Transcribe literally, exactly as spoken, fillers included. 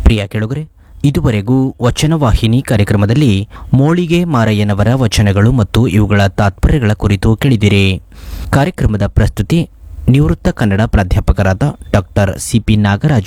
ಪ್ರಿಯ ಕೆಳಗರೆ, ಇದುವರೆಗೂ ವಚನವಾಹಿನಿ ಕಾರ್ಯಕ್ರಮದಲ್ಲಿ ಮೋಳಿಗೆ ಮಾರಯ್ಯನವರ ವಚನಗಳು ಮತ್ತು ಇವುಗಳ ತಾತ್ಪರ್ಯಗಳ ಕುರಿತು ಕೇಳಿದಿರಿ. ಕಾರ್ಯಕ್ರಮದ ಪ್ರಸ್ತುತಿ ನಿವೃತ್ತ ಕನ್ನಡ ಪ್ರಾಧ್ಯಾಪಕರಾದ ಡಾಕ್ಟರ್ ಸಿ ಪಿ ನಾಗರಾಜು